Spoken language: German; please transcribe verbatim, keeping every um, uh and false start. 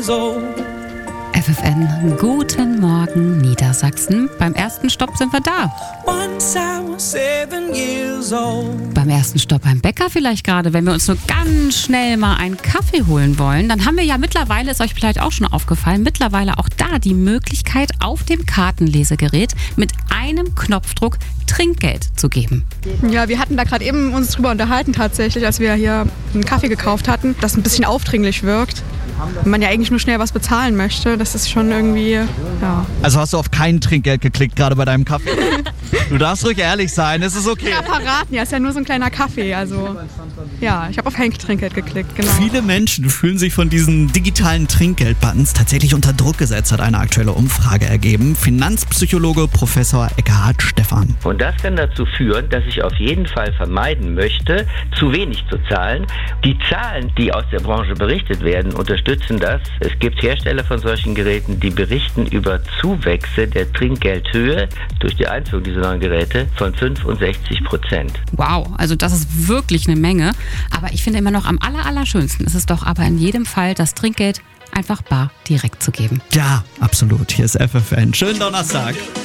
F F N, guten Morgen Niedersachsen. Beim ersten Stopp sind wir da. Beim ersten Stopp beim Bäcker vielleicht gerade, wenn wir uns nur ganz schnell mal einen Kaffee holen wollen. Dann haben wir ja mittlerweile, ist euch vielleicht auch schon aufgefallen, mittlerweile auch da die Möglichkeit, auf dem Kartenlesegerät mit einem Knopfdruck Trinkgeld zu geben. Ja, wir hatten da gerade eben uns drüber unterhalten tatsächlich, als wir hier einen Kaffee gekauft hatten, dass ein bisschen aufdringlich wirkt. Wenn man ja eigentlich nur schnell was bezahlen möchte, das ist schon irgendwie, ja. Also hast du auf kein Trinkgeld geklickt, gerade bei deinem Kaffee? Du darfst ruhig ehrlich sein, es ist okay. Ja, verraten, ja, ist ja nur so ein kleiner Kaffee, also ja, ich habe auf kein Trinkgeld geklickt, genau. Viele Menschen fühlen sich von diesen digitalen Trinkgeld-Buttons tatsächlich unter Druck gesetzt, hat eine aktuelle Umfrage ergeben. Finanzpsychologe Professor Eckhard Stephan. Und das kann dazu führen, dass ich auf jeden Fall vermeiden möchte, zu wenig zu zahlen. Die Zahlen, die aus der Branche berichtet werden, unterstützen das. Es gibt Hersteller von solchen Geräten, die berichten über Zuwächse der Trinkgeldhöhe durch die Einführung dieser neuen Geräte von fünfundsechzig Prozent. Wow, also das ist wirklich eine Menge. Aber ich finde immer noch am aller, allerschönsten ist es doch aber in jedem Fall, das Trinkgeld einfach bar direkt zu geben. Ja, absolut. Hier ist F F N. Schönen Donnerstag.